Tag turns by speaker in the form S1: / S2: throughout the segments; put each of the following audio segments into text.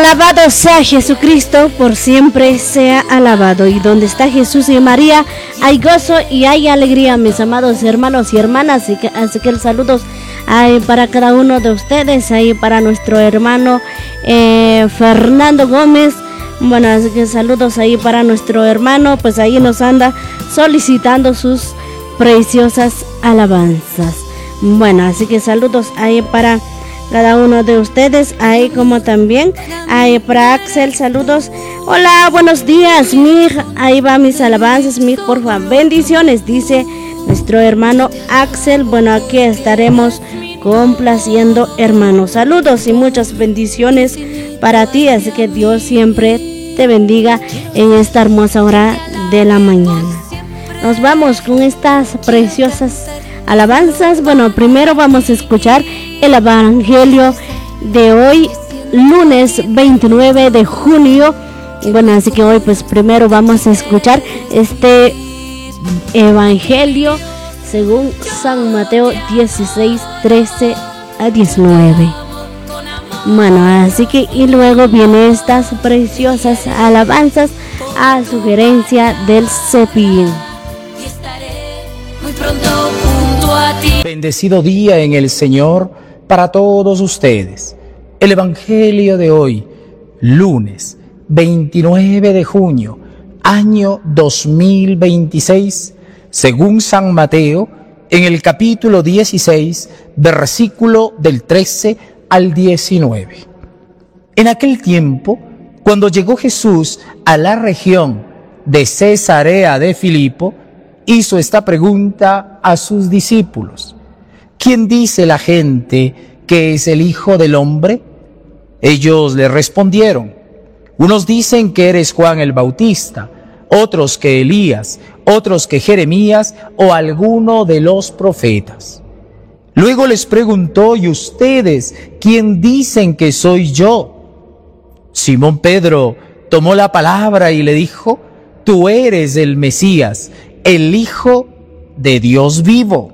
S1: Alabado sea Jesucristo, por siempre sea alabado. Y donde está Jesús y María, hay gozo y hay alegría, mis amados hermanos y hermanas. Así que el saludos para cada uno de ustedes, ahí para nuestro hermano Fernando Gómez. Bueno, así que saludos ahí para nuestro hermano, pues ahí nos anda solicitando sus preciosas alabanzas. Bueno, así que saludos ahí para cada uno de ustedes, ahí como también ahí para Axel, saludos. Hola, buenos días, mi hija. Ahí va mis alabanzas, mi hija, por favor. Bendiciones, dice nuestro hermano Axel. Bueno, aquí estaremos complaciendo, hermanos. Saludos y muchas bendiciones para ti, así que Dios siempre te bendiga en esta hermosa hora de la mañana. Nos vamos con estas preciosas alabanzas. Bueno, primero vamos a escuchar el evangelio de hoy, lunes 29 de junio. Bueno, así que hoy pues primero vamos a escuchar este evangelio según San Mateo 16, 13 a 19. Bueno, así que y luego vienen estas preciosas alabanzas a sugerencia del Cepillín.
S2: Bendecido día en el Señor para todos ustedes. El Evangelio de hoy, lunes 29 de junio, año 2026, según San Mateo, en el capítulo 16, versículo del 13 al 19. En aquel tiempo, cuando llegó Jesús a la región de Cesarea de Filipo, hizo esta pregunta a sus discípulos: ¿quién dice la gente que es el Hijo del Hombre? Ellos le respondieron: unos dicen que eres Juan el Bautista, otros que Elías, otros que Jeremías o alguno de los profetas. Luego les preguntó: ¿y ustedes quién dicen que soy yo? Simón Pedro tomó la palabra y le dijo: tú eres el Mesías, el Hijo de Dios vivo.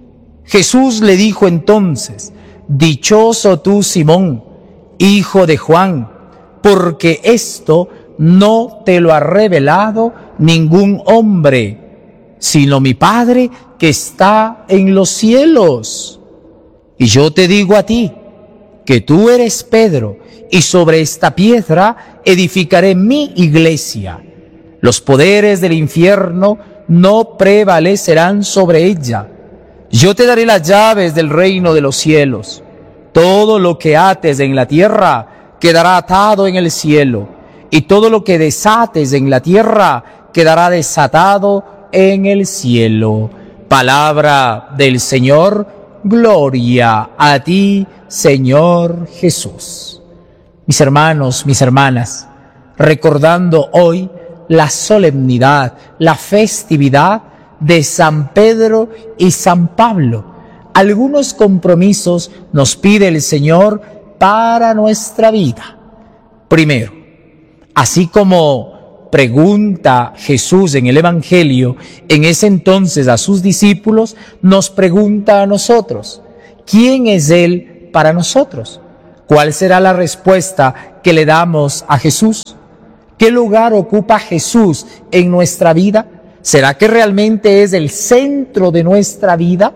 S2: Jesús le dijo entonces: dichoso tú, Simón, hijo de Juan, porque esto no te lo ha revelado ningún hombre, sino mi Padre que está en los cielos. Y yo te digo a ti, que tú eres Pedro, y sobre esta piedra edificaré mi iglesia. Los poderes del infierno no prevalecerán sobre ella. Yo te daré las llaves del reino de los cielos. Todo lo que ates en la tierra quedará atado en el cielo, y todo lo que desates en la tierra quedará desatado en el cielo. Palabra del Señor. Gloria a ti, Señor Jesús. Mis hermanos, mis hermanas, recordando hoy la solemnidad, la festividad de San Pedro y San Pablo, algunos compromisos nos pide el Señor para nuestra vida. Primero, así como pregunta Jesús en el Evangelio, en ese entonces a sus discípulos, nos pregunta a nosotros: ¿quién es Él para nosotros? ¿Cuál será la respuesta que le damos a Jesús? ¿Qué lugar ocupa Jesús en nuestra vida? ¿Será que realmente es el centro de nuestra vida?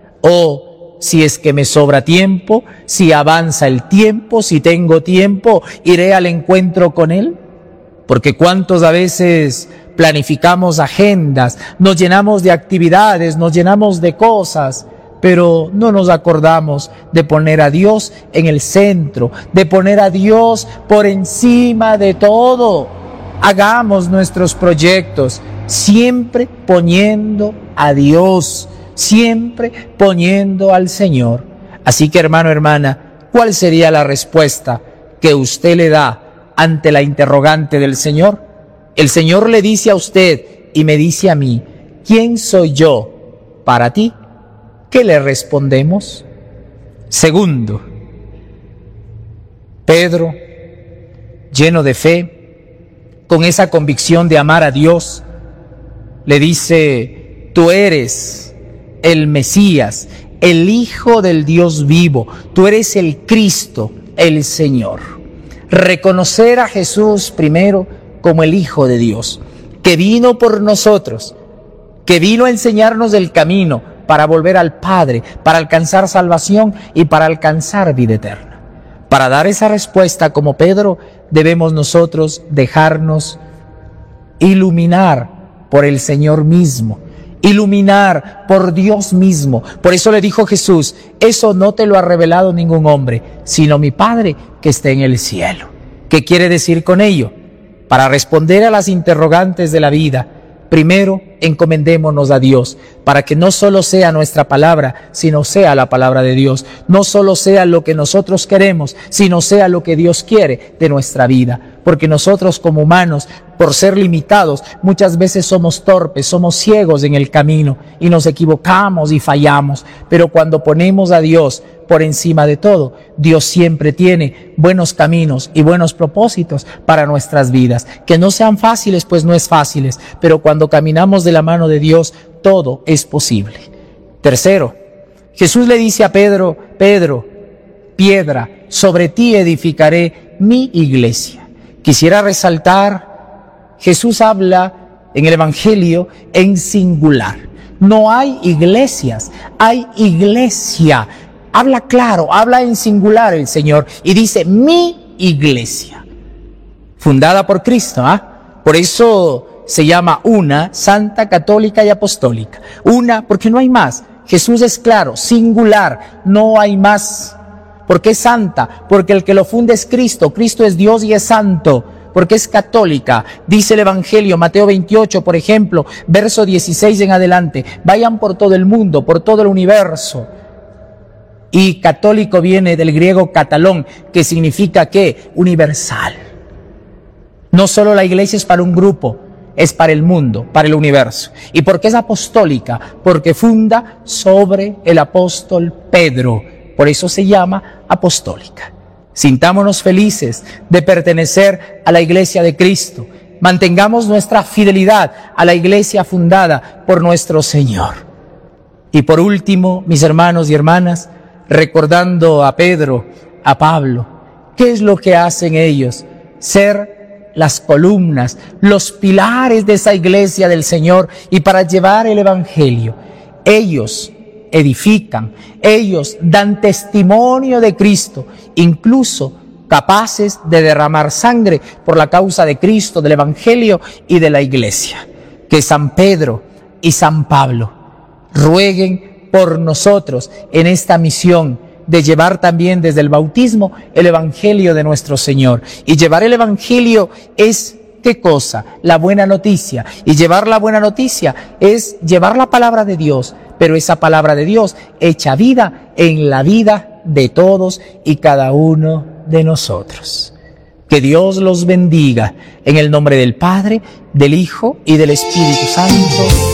S2: ¿O si es que me sobra tiempo, si avanza el tiempo, si tengo tiempo, iré al encuentro con Él? Porque cuántos a veces planificamos agendas, nos llenamos de actividades, nos llenamos de cosas, pero no nos acordamos de poner a Dios en el centro, de poner a Dios por encima de todo. Hagamos nuestros proyectos siempre poniendo a Dios, siempre poniendo al Señor. Así que, hermano, hermana, ¿cuál sería la respuesta que usted le da ante la interrogante del Señor? El Señor le dice a usted y me dice a mí: ¿quién soy yo para ti? ¿Qué le respondemos? Segundo, Pedro, lleno de fe, con esa convicción de amar a Dios, le dice: tú eres el Mesías, el Hijo del Dios vivo, tú eres el Cristo, el Señor. reconocer a Jesús primero como el Hijo de Dios, que vino por nosotros, que vino a enseñarnos el camino para volver al Padre, para alcanzar salvación y para alcanzar vida eterna. Para dar esa respuesta como Pedro, debemos nosotros dejarnos iluminar por el Señor mismo, iluminar por Dios mismo. Por eso le dijo Jesús: eso no te lo ha revelado ningún hombre, sino mi Padre que está en el cielo. ¿Qué quiere decir con ello? Para responder a las interrogantes de la vida, primero encomendémonos a Dios, para que no solo sea nuestra palabra, sino sea la palabra de Dios. No solo sea lo que nosotros queremos, sino sea lo que Dios quiere de nuestra vida. Porque nosotros como humanos, por ser limitados, muchas veces somos torpes, somos ciegos en el camino y nos equivocamos y fallamos. Pero cuando ponemos a Dios por encima de todo, Dios siempre tiene buenos caminos y buenos propósitos para nuestras vidas. Que no sean fáciles, pues no es fáciles, pero cuando caminamos de la mano de Dios, todo es posible. Tercero, Jesús le dice a Pedro: Pedro, piedra, sobre ti edificaré mi iglesia. Quisiera resaltar, Jesús habla en el Evangelio en singular. No hay iglesias, hay iglesia. Habla claro, habla en singular el Señor y dice: mi iglesia, fundada por Cristo. Por eso se llama una, santa, católica y apostólica. Una, porque no hay más. Jesús es claro, singular, no hay más. ¿Por qué es santa? Porque el que lo funda es Cristo. Cristo es Dios y es santo. Porque es católica. Dice el Evangelio, Mateo 28, por ejemplo, verso 16 en adelante: vayan por todo el mundo, por todo el universo. Y católico viene del griego katalón, que significa ¿qué? Universal. No solo la iglesia es para un grupo, es para el mundo, para el universo. ¿Y por qué es apostólica? Porque funda sobre el apóstol Pedro. Por eso se llama apostólica. Sintámonos felices de pertenecer a la iglesia de Cristo. Mantengamos nuestra fidelidad a la iglesia fundada por nuestro Señor. Y por último, mis hermanos y hermanas, recordando a Pedro, a Pablo, ¿qué es lo que hacen ellos? Ser las columnas, los pilares de esa iglesia del Señor, y para llevar el Evangelio. Ellos edifican, ellos dan testimonio de Cristo, incluso capaces de derramar sangre por la causa de Cristo, del Evangelio y de la iglesia. Que San Pedro y San Pablo rueguen por nosotros en esta misión de llevar también desde el bautismo el Evangelio de nuestro Señor. Y llevar el Evangelio es ¿qué cosa? La buena noticia. Y llevar la buena noticia es llevar la palabra de Dios, pero esa palabra de Dios hecha vida en la vida de todos y cada uno de nosotros. Que Dios los bendiga en el nombre del Padre, del Hijo y del Espíritu Santo.